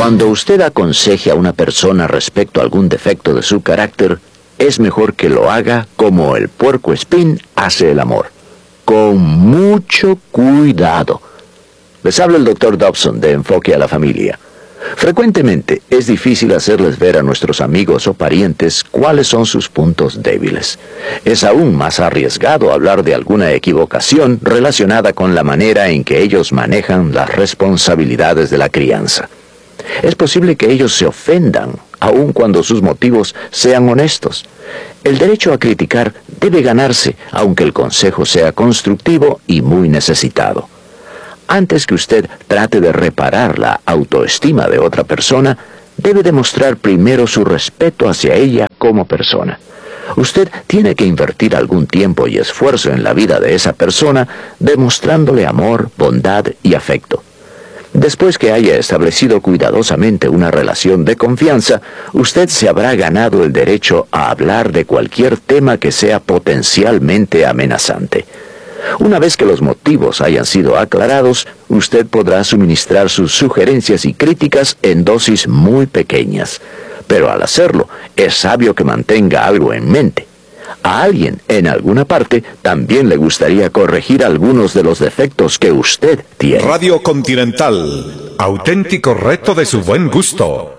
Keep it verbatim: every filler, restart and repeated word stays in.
Cuando usted aconseje a una persona respecto a algún defecto de su carácter, es mejor que lo haga como el puercoespín hace el amor, con mucho cuidado. Les habla el doctor Dobson de Enfoque a la Familia. Frecuentemente es difícil hacerles ver a nuestros amigos o parientes cuáles son sus puntos débiles. Es aún más arriesgado hablar de alguna equivocación relacionada con la manera en que ellos manejan las responsabilidades de la crianza. Es posible que ellos se ofendan, aun cuando sus motivos sean honestos. El derecho a criticar debe ganarse, aunque el consejo sea constructivo y muy necesitado. Antes que usted trate de reparar la autoestima de otra persona, debe demostrar primero su respeto hacia ella como persona. Usted tiene que invertir algún tiempo y esfuerzo en la vida de esa persona, demostrándole amor, bondad y afecto. Después que haya establecido cuidadosamente una relación de confianza, usted se habrá ganado el derecho a hablar de cualquier tema que sea potencialmente amenazante. Una vez que los motivos hayan sido aclarados, usted podrá suministrar sus sugerencias y críticas en dosis muy pequeñas. Pero al hacerlo, es sabio que mantenga algo en mente. A alguien, en alguna parte, también le gustaría corregir algunos de los defectos que usted tiene. Radio Continental, auténtico reto de su buen gusto.